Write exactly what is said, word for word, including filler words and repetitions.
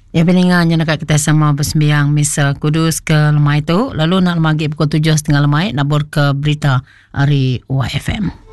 Ya peningan yang nak kita sama bersembiang Misa Kudus ke lemai tu. Lalu nak lemagi pukul tujuh setengah lemai nak bor ke berita hari Y F M.